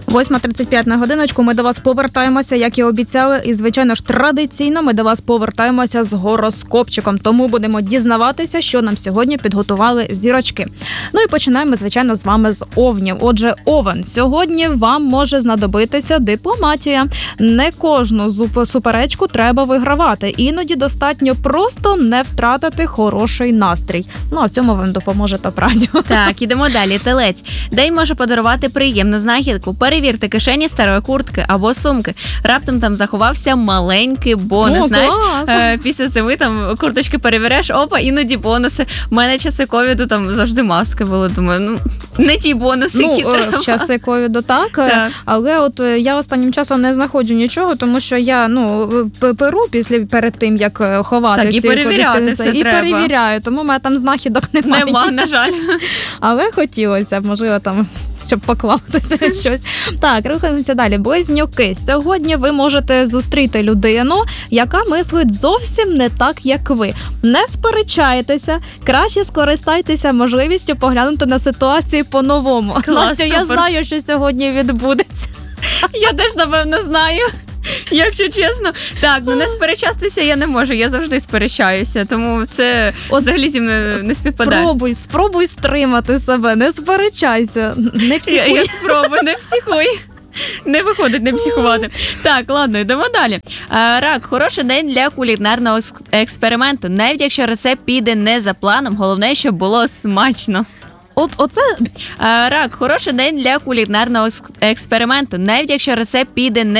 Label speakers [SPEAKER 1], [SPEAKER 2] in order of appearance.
[SPEAKER 1] 8:35 на годиночку. Ми до вас повертаємося, як і обіцяли. І, звичайно ж, традиційно ми до вас повертаємося з гороскопчиком. Тому будемо дізнаватися, що нам сьогодні підготували зірочки. Ну і починаємо, звичайно, з вами з овнів. Отже, овен, сьогодні вам може знадобитися дипломатія. Не кожну суперечку треба вигравати. Іноді достатньо просто не втратити хороший настрій. Ну, а в цьому вам допоможе ТОП-радіо.
[SPEAKER 2] Так, ідемо далі. Телець. День може подарувати приємну знахідку. Перевірте кишені старої куртки або сумки. Раптом там заховався маленький бонус.
[SPEAKER 1] О,
[SPEAKER 2] знаєш,
[SPEAKER 1] клас!
[SPEAKER 2] після зими там курточки перевіряєш, опа, іноді бонуси. У мене часи ковіду там завжди маски були. Думаю, не ті бонуси, які треба.
[SPEAKER 1] В часи ковіду так, але от я останнім часом не знаходжу нічого, тому що я перу перед тим, як ховати
[SPEAKER 2] так,
[SPEAKER 1] всі
[SPEAKER 2] і перевіряти все
[SPEAKER 1] і
[SPEAKER 2] треба.
[SPEAKER 1] перевіряю, тому в мене там знахідок немає.
[SPEAKER 2] Нема, на жаль.
[SPEAKER 1] Але хотілося б, можливо, там, щоб покластися щось. Так, рухаємося далі. Близнюки. Сьогодні ви можете зустріти людину, яка мислить зовсім не так, як ви. Не сперечайтеся, краще скористайтеся можливістю поглянути на ситуацію по-новому.
[SPEAKER 2] Клас,
[SPEAKER 1] Настя, я
[SPEAKER 2] супер.
[SPEAKER 1] знаю, що сьогодні відбудеться.
[SPEAKER 2] Я теж, напевно, знаю. Якщо чесно. Так, не сперечатися я не можу, я завжди сперечаюся, тому це взагалі зі мною не співпадає.
[SPEAKER 1] Спробуй стримати себе, не сперечайся, не психуй.
[SPEAKER 2] Я спробую, не психуй. Не виходить не психувати. Так, ладно, йдемо далі. Рак, хороший день для кулінарного експерименту. Навіть якщо рецепт піде не за планом, головне, щоб було смачно.
[SPEAKER 1] Оце...
[SPEAKER 2] Рак, хороший день для кулінарного експерименту. Навіть якщо рецепт піде не